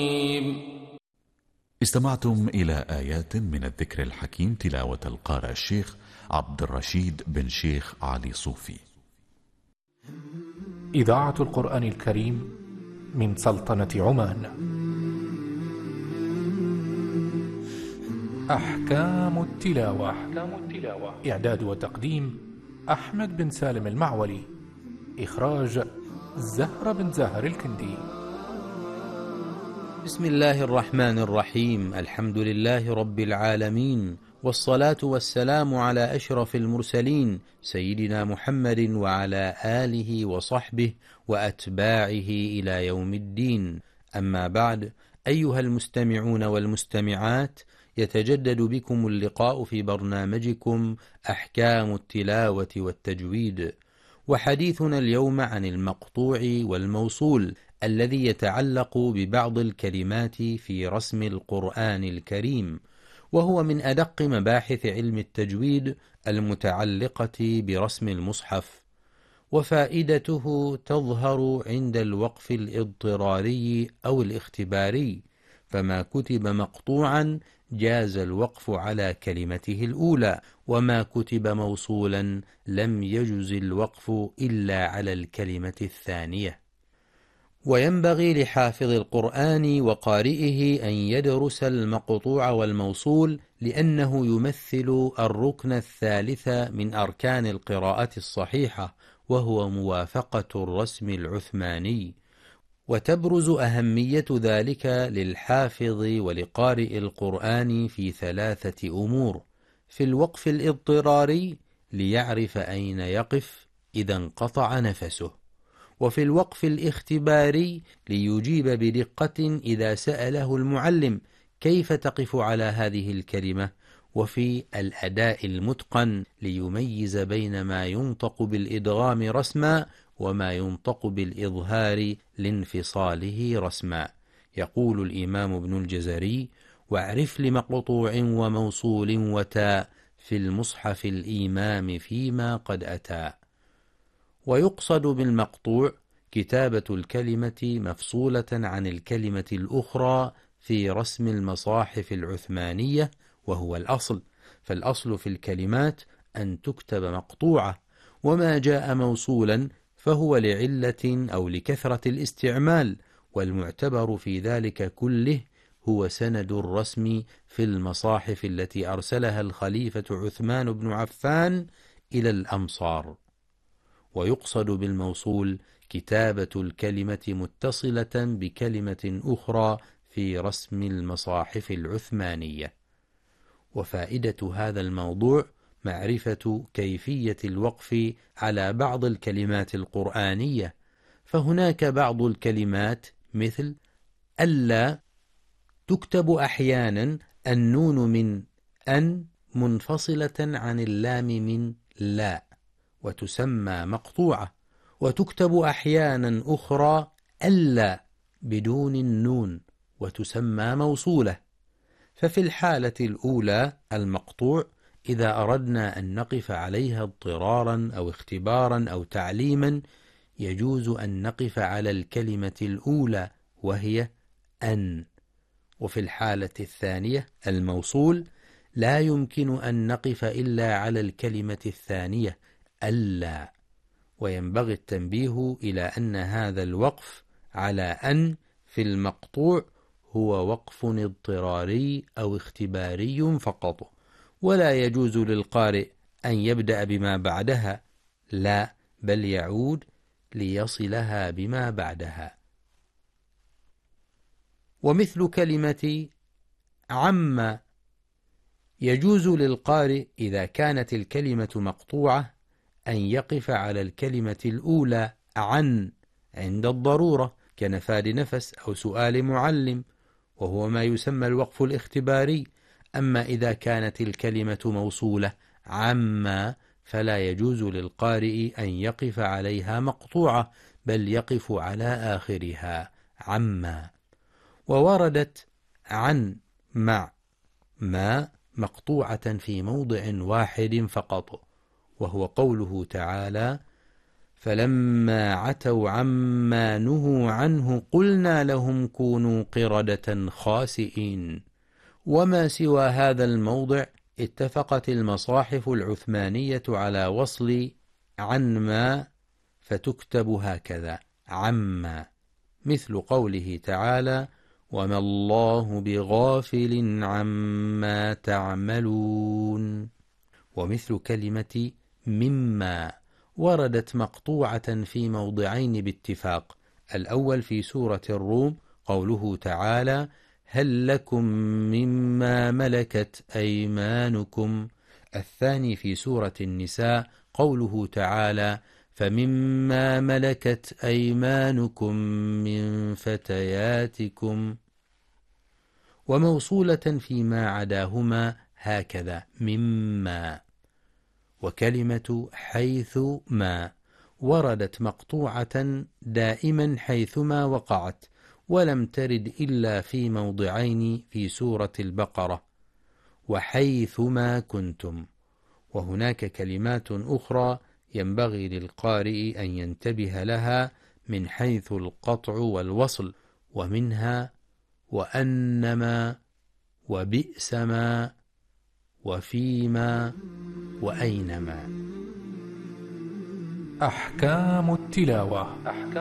استمعتم إلى آيات من الذكر الحكيم تلاوة القارئ الشيخ عبد الرشيد بن شيخ علي صوفي. إذاعة القرآن الكريم من سلطنة عمان. أحكام التلاوة. إعداد وتقديم أحمد بن سالم المعولي. إخراج زهرة بن زاهر الكندي. بسم الله الرحمن الرحيم. الحمد لله رب العالمين، والصلاة والسلام على أشرف المرسلين سيدنا محمد وعلى آله وصحبه وأتباعه إلى يوم الدين. أما بعد، أيها المستمعون والمستمعات، يتجدد بكم اللقاء في برنامجكم أحكام التلاوة والتجويد، وحديثنا اليوم عن المقطوع والموصول الذي يتعلق ببعض الكلمات في رسم القرآن الكريم، وهو من أدق مباحث علم التجويد المتعلقة برسم المصحف، وفائدته تظهر عند الوقف الاضطراري أو الاختباري، فما كتب مقطوعا جاز الوقف على كلمته الأولى، وما كتب موصولا لم يجز الوقف إلا على الكلمة الثانية. وينبغي لحافظ القرآن وقارئه أن يدرس المقطوع والموصول، لأنه يمثل الركن الثالث من أركان القراءة الصحيحة، وهو موافقة الرسم العثماني. وتبرز أهمية ذلك للحافظ ولقارئ القرآن في ثلاثة أمور: في الوقف الاضطراري ليعرف أين يقف إذا انقطع نفسه، وفي الوقف الاختباري ليجيب بدقة إذا سأله المعلم كيف تقف على هذه الكلمة، وفي الأداء المتقن ليميز بين ما ينطق بالإدغام رسما وما ينطق بالإظهار لانفصاله رسما. يقول الإمام ابن الجزري: واعرف لمقطوع وموصول وتاء في المصحف الإيمام فيما قد أتى. ويقصد بالمقطوع كتابة الكلمة مفصولة عن الكلمة الأخرى في رسم المصاحف العثمانية، وهو الأصل، فالأصل في الكلمات أن تكتب مقطوعة، وما جاء موصولا فهو لعلة أو لكثرة الاستعمال، والمعتبر في ذلك كله هو سند الرسم في المصاحف التي أرسلها الخليفة عثمان بن عفان إلى الأمصار. ويقصد بالموصول كتابة الكلمة متصلة بكلمة أخرى في رسم المصاحف العثمانية. وفائدة هذا الموضوع معرفة كيفية الوقف على بعض الكلمات القرآنية، فهناك بعض الكلمات مثل ألا تكتب أحيانا النون من أن منفصلة عن اللام من لا وتسمى مقطوعة، وتكتب أحيانا أخرى ألا بدون النون وتسمى موصولة. ففي الحالة الأولى المقطوع إذا أردنا أن نقف عليها اضطرارا أو اختبارا أو تعليما يجوز أن نقف على الكلمة الأولى وهي أن. وفي الحالة الثانية الموصول لا يمكن أن نقف إلا على الكلمة الثانية ألا. وينبغي التنبيه إلى أن هذا الوقف على أن في المقطوع هو وقف اضطراري أو اختباري فقط، ولا يجوز للقارئ أن يبدأ بما بعدها، لا، بل يعود ليصلها بما بعدها. ومثل كلمة عم يجوز للقارئ إذا كانت الكلمة مقطوعة أن يقف على الكلمة الأولى عن عند الضرورة كنفاد نفس أو سؤال معلم، وهو ما يسمى الوقف الاختباري. أما إذا كانت الكلمة موصولة عما فلا يجوز للقارئ أن يقف عليها مقطوعة، بل يقف على آخرها عما. ووردت عن مع ما مقطوعة في موضع واحد فقط، وهو قوله تعالى: فلما عتوا عما نهوا عنه قلنا لهم كونوا قردة خاسئين. وما سوى هذا الموضع اتفقت المصاحف العثمانية على وصل عما فتكتب هكذا عما، مثل قوله تعالى وما الله بغافل عما تعملون. ومثل كلمة مما وردت مقطوعة في موضعين باتفاق، الأول في سورة الروم قوله تعالى هل لكم مما ملكت أيمانكم، الثاني في سورة النساء قوله تعالى فمما ملكت أيمانكم من فتياتكم، وموصولة فيما عداهما هكذا مما. وكلمة حيث ما وردت مقطوعة دائما حيثما وقعت، ولم ترد إلا في موضعين في سورة البقرة وحيثما كنتم. وهناك كلمات أخرى ينبغي للقارئ أن ينتبه لها من حيث القطع والوصل، ومنها وأنما وبئسما وفيما وأينما. أحكام التلاوة.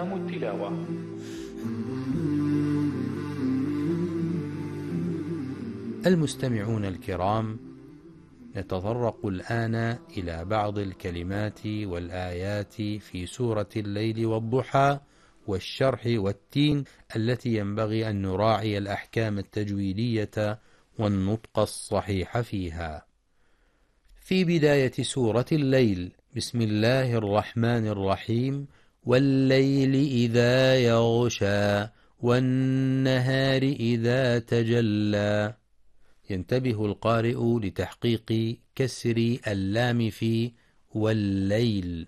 المستمعون الكرام، نتطرق الآن إلى بعض الكلمات والآيات في سورة الليل والضحى والشرح والتين التي ينبغي أن نراعي الأحكام التجويدية والنطق الصحيح فيها. في بداية سورة الليل بسم الله الرحمن الرحيم والليل إذا يغشى والنهار إذا تجلى، ينتبه القارئ لتحقيق كسر اللام في والليل،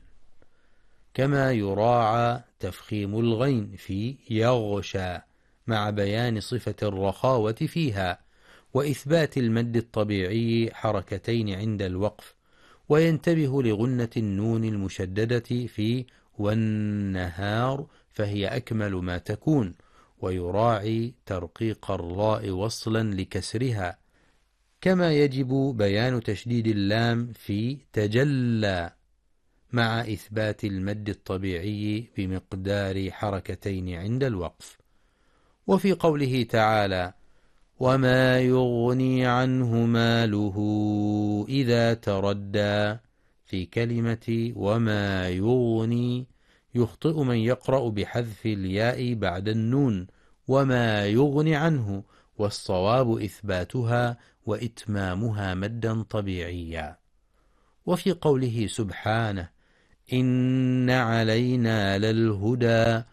كما يراعى تفخيم الغين في يغشى مع بيان صفة الرخاوة فيها، وإثبات المد الطبيعي حركتين عند الوقف، وينتبه لغنة النون المشددة في والنهار فهي أكمل ما تكون، ويراعي ترقيق الراء وصلا لكسرها، كما يجب بيان تشديد اللام في تجلى مع إثبات المد الطبيعي بمقدار حركتين عند الوقف. وفي قوله تعالى وما يغني عنه ماله إذا تردى، في كلمة وما يغني يخطئ من يقرأ بحذف الياء بعد النون وما يغني عنه، والصواب إثباتها وإتمامها مدا طبيعيا. وفي قوله سبحانه إن علينا للهدى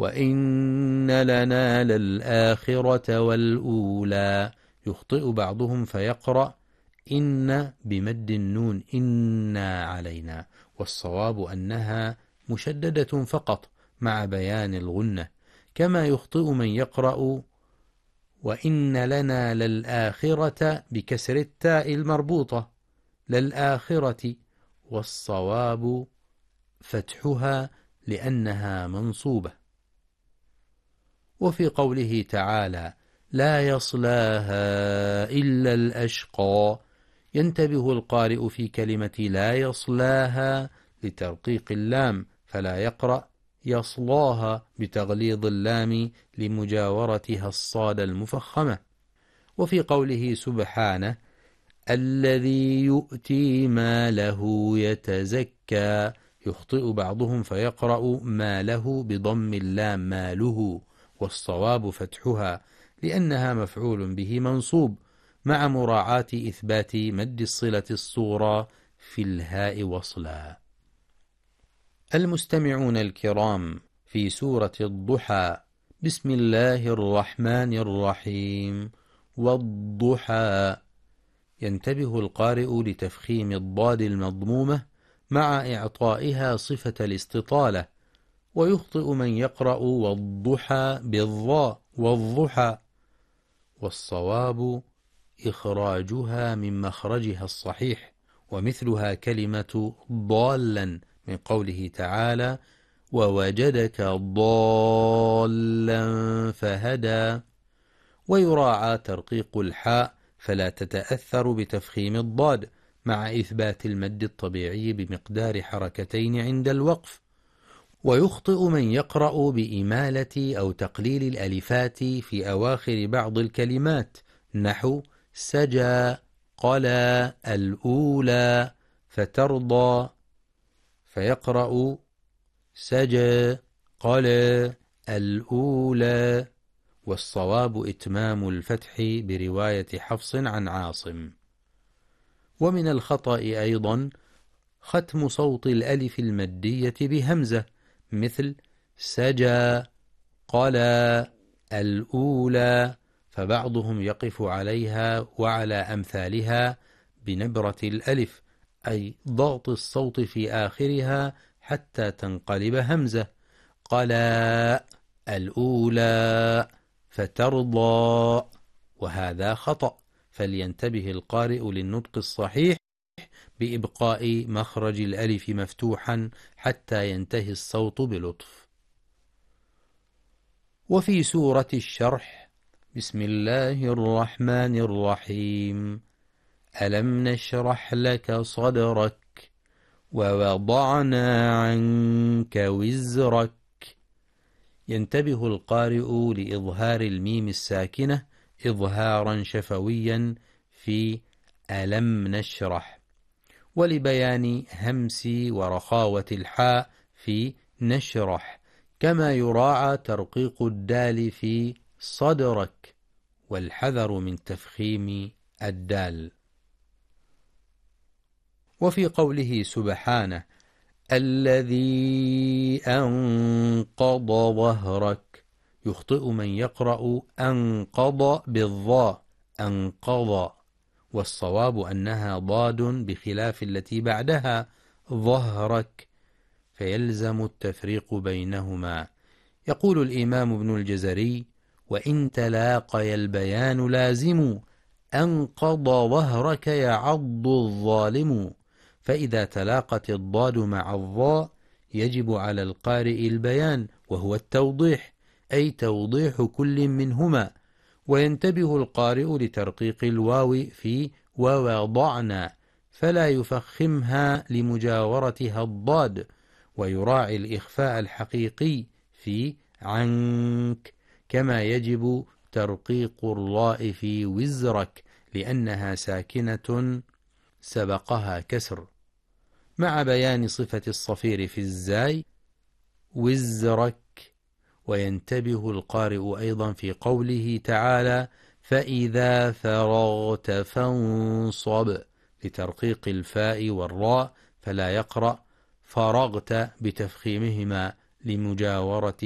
وإن لنا للآخرة والأولى، يخطئ بعضهم فيقرأ إن بمد النون إنا علينا، والصواب أنها مشددة فقط مع بيان الغنة، كما يخطئ من يقرأ وإن لنا للآخرة بكسر التاء المربوطة للآخرة، والصواب فتحها لأنها منصوبة. وفي قوله تعالى لا يصلاها إلا الأشقى، ينتبه القارئ في كلمة لا يصلاها لترقيق اللام، فلا يقرأ يصلاها بتغليظ اللام لمجاورتها الصاد المفخمة. وفي قوله سبحانه الذي يؤتي ماله يتزكى، يخطئ بعضهم فيقرأ ماله بضم اللام ماله، والصواب فتحها لأنها مفعول به منصوب، مع مراعاة إثبات مد الصلة الصغرى في الهاء وصلا. المستمعون الكرام، في سورة الضحى بسم الله الرحمن الرحيم والضحى، ينتبه القارئ لتفخيم الضاد المضمومة مع إعطائها صفة الاستطالة، ويخطئ من يقرأ والضحى بالضاء والضحى، والصواب إخراجها من مخرجها الصحيح، ومثلها كلمة ضالا من قوله تعالى: ووجدك ضالا فهدى. ويراعى ترقيق الحاء فلا تتأثر بتفخيم الضاد، مع إثبات المد الطبيعي بمقدار حركتين عند الوقف. ويخطئ من يقرأ بإمالة أو تقليل الألفات في أواخر بعض الكلمات، نحو سجى قلى الأولى فترضى، فيقرأ سجى قلى الأولى. والصواب إتمام الفتح برواية حفص عن عاصم. ومن الخطأ أيضا ختم صوت الألف المدية بهمزة، مثل سجى قلى الأولى، فبعضهم يقف عليها وعلى أمثالها بنبرة الألف، أي ضغط الصوت في آخرها حتى تنقلب همزة، قلى الأولى فترضى، وهذا خطأ، فلينتبه القارئ للنطق الصحيح بإبقاء مخرج الألف مفتوحا حتى ينتهي الصوت بلطف. وفي سورة الشرح: بسم الله الرحمن الرحيم، ألم نشرح لك صدرك ووضعنا عنك وزرك. ينتبه القارئ لإظهار الميم الساكنة إظهارا شفويا في ألم نشرح، ولبيان همس ورخاوة الحاء في نشرح، كما يراعى ترقيق الدال في صدرك، والحذر من تفخيم الدال. وفي قوله سبحانه: الذي أنقض ظهرك، يخطئ من يقرأ أنقض بالضاء أنقض، والصواب أنها ضاد بخلاف التي بعدها ظهرك، فيلزم التفريق بينهما. يقول الإمام ابن الجزري: وإن تلاقي البيان لازم، أنقض ظهرك يعض الظالم. فإذا تلاقت الضاد مع الضاء يجب على القارئ البيان، وهو التوضيح، أي توضيح كل منهما. وينتبه القارئ لترقيق الواو في ووضعنا، فلا يفخمها لمجاورتها الضاد، ويراعي الإخفاء الحقيقي في عنك، كما يجب ترقيق الراء في وزرك لأنها ساكنة سبقها كسر، مع بيان صفة الصفير في الزاي وزرك. وينتبه القارئ أيضا في قوله تعالى: فإذا فرغت فانصب، لترقيق الفاء والراء، فلا يقرأ فرغت بتفخيمهما لمجاورة